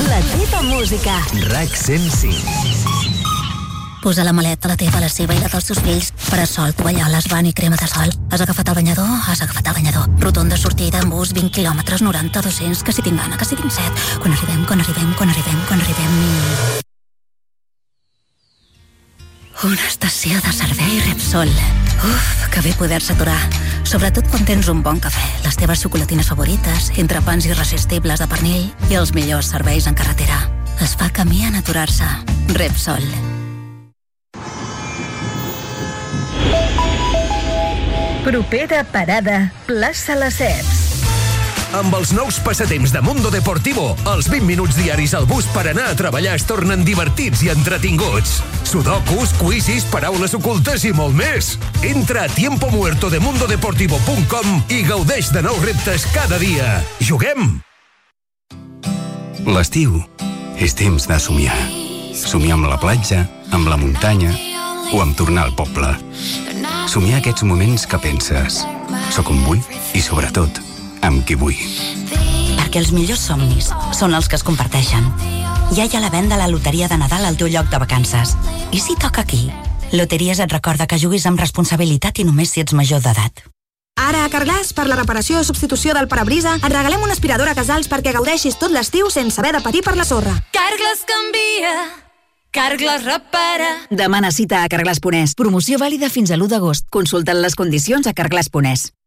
La teva música. RAC 105. Posa la maleta, la teva, la seva i la dels seus fills. Parasol, tovalloles, bany i crema de sol. Has agafat el banyador? Has agafat el banyador. Rotonda sortida en bus, 20 quilòmetres, 90, 200, que si tinc gana, que si tinc set. Quan arribem. Una estació de servei Repsol. Uf, que bé poder-se aturar. Sobretot quan tens un bon cafè, les teves xocolatines favorites, entrepans irresistibles de pernil i els millors serveis en carretera. Es fa camí en aturar-se. Repsol. Propera parada, plaça Lesseps. Amb els nous passatemps de Mundo Deportivo, els 20 minuts diaris al bus per anar a treballar es tornen divertits i entretinguts. Sudokus, quizzes, paraules ocultes i molt més. Entra a tiempomuertodemundodeportivo.com i gaudeix de nous reptes cada dia. Juguem! L'estiu és temps de somiar. Somiar amb la platja, amb la muntanya o amb tornar al poble. Somiar aquests moments que penses soc on vull i, sobretot, amb qui vull. Perquè els millors somnis són els que es comparteixen. Ja hi ha la venda a la loteria de Nadal al teu lloc de vacances. I si toca aquí? Loteries et recorda que juguis amb responsabilitat i només si ets major d'edat. Ara a Carglass, per la reparació o substitució del parabrisa, et regalem una aspiradora Casals perquè gaudeixis tot l'estiu sense haver de patir per la sorra. Carglass canvia, Carglass repara. Demana cita a Carglass.es. Promoció vàlida fins a l'1 d'agost. Consulta les condicions a Carglass.es.